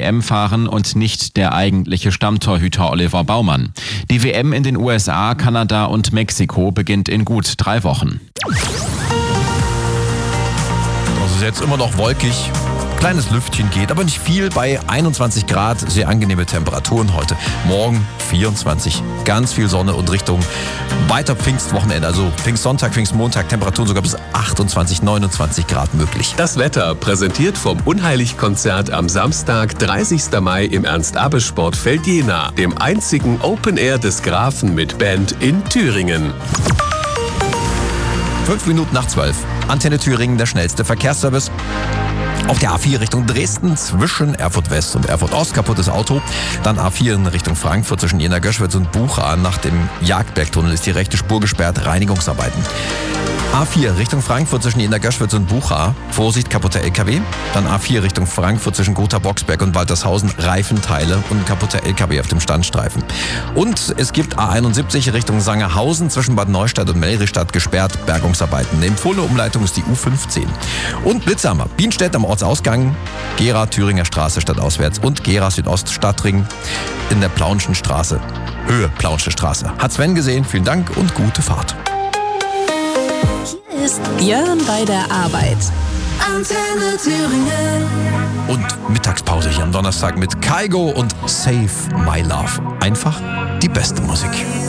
WM fahren und nicht der eigentliche Stammtorhüter Oliver Baumann. Die WM in den USA, Kanada und Mexiko beginnt in gut 3 Wochen. Also jetzt immer noch wolkig. Kleines Lüftchen geht, aber nicht viel. Bei 21 Grad, sehr angenehme Temperaturen heute. Morgen 24, ganz viel Sonne und Richtung weiter Pfingstwochenende. Also Pfingstsonntag, Pfingstmontag, Temperaturen sogar bis 28, 29 Grad möglich. Das Wetter präsentiert vom Unheilig-Konzert am Samstag, 30. Mai im Ernst-Abbe-Sportfeld Jena, dem einzigen Open Air des Grafen mit Band in Thüringen. 5 Minuten nach 12. Antenne Thüringen, der schnellste Verkehrsservice. Auf der A4 Richtung Dresden zwischen Erfurt West und Erfurt Ost kaputtes Auto. Dann A4 in Richtung Frankfurt zwischen Jena-Göschwitz und Bucha. Nach dem Jagdbergtunnel ist die rechte Spur gesperrt. Reinigungsarbeiten. A4 Richtung Frankfurt zwischen Jena-Göschwitz und Bucha. Vorsicht, kaputter LKW. Dann A4 Richtung Frankfurt zwischen Gotha-Boxberg und Waltershausen. Reifenteile und kaputter LKW auf dem Standstreifen. Und es gibt A71 Richtung Sangerhausen zwischen Bad Neustadt und Melristadt gesperrt. Bergungsarbeiten. Eine empfohlene Umleitung ist die U15. Und Blitzhammer. Bienstedt am Ortsausgang. Gera Thüringer Straße stadtauswärts und Gera Südost Stadtring in der Plaunschen Straße. Höhe Plaunsche Straße. Hat Sven gesehen. Vielen Dank und gute Fahrt. Hier ist Björn bei der Arbeit. Antenne Thüringen. Und Mittagspause hier am Donnerstag mit Kygo und Save My Love. Einfach die beste Musik.